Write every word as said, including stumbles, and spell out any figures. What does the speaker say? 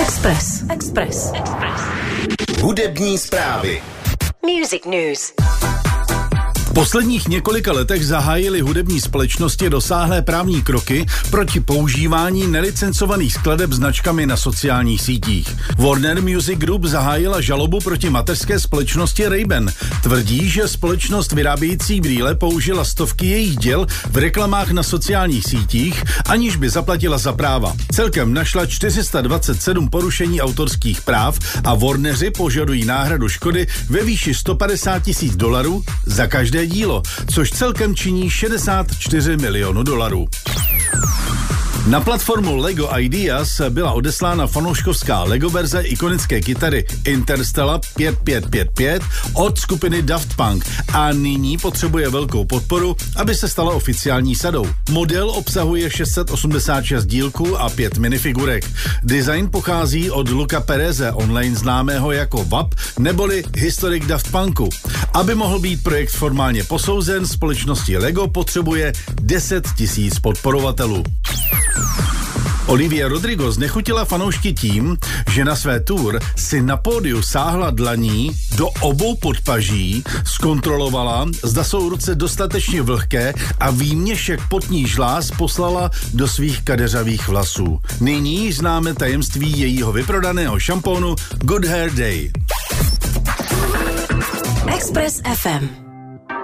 Express. Express. Express. Hudební zprávy. Music News. V posledních několika letech zahájily hudební společnosti rozsáhlé právní kroky proti používání nelicencovaných skladeb značkami na sociálních sítích. Warner Music Group zahájila žalobu proti mateřské společnosti Ray-Ban. Tvrdí, že společnost vyrábějící brýle použila stovky jejich děl v reklamách na sociálních sítích, aniž by zaplatila za práva. Celkem našla čtyři sta dvacet sedm porušení autorských práv a Warneri požadují náhradu škody ve výši sto padesát tisíc dolarů za každé dílo, což celkem činí šedesát čtyři milionů dolarů. Na platformu Lego Ideas byla odeslána fanouškovská Lego verze ikonické kytary Interstellar pět pět pět pět od skupiny Daft Punk a nyní potřebuje velkou podporu, aby se stala oficiální sadou. Model obsahuje šest set osmdesát šest dílků a pět minifigurek. Design pochází od Luca Pereze, online známého jako V A P, neboli historik Daft Punku. Aby mohl být projekt formálně posouzen, společnosti Lego potřebuje deset tisíc podporovatelů. Olivia Rodrigo znechutila fanoušky tím, že na své tour si na pódiu sáhla dlaní do obou podpaží, zkontrolovala, zda jsou ruce dostatečně vlhké a výměšek potní žláz poslala do svých kadeřavých vlasů. Nyní známe tajemství jejího vyprodaného šampónu Good Hair Day. Express F M.